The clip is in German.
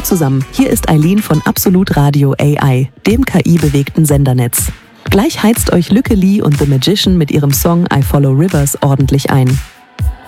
zusammen, hier ist Eileen von Absolut Radio AI, dem KI-bewegten Sendernetz. Gleich heizt euch Lücke Lee und The Magician mit ihrem Song I Follow Rivers ordentlich ein.